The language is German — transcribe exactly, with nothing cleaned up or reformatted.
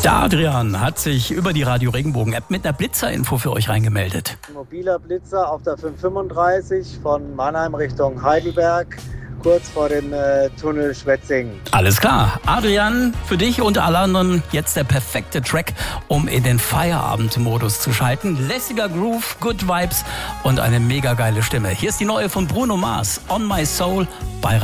Der Adrian hat sich über die Radio Regenbogen App mit einer Blitzer-Info für euch reingemeldet. Mobiler Blitzer auf der fünfhundertfünfunddreißig von Mannheim Richtung Heidelberg, kurz vor dem äh, Tunnel Schwetzing. Alles klar. Adrian, für dich und alle anderen jetzt der perfekte Track, um in den Feierabendmodus zu schalten. Lässiger Groove, Good Vibes und eine mega geile Stimme. Hier ist die neue von Bruno Mars, On My Soul bei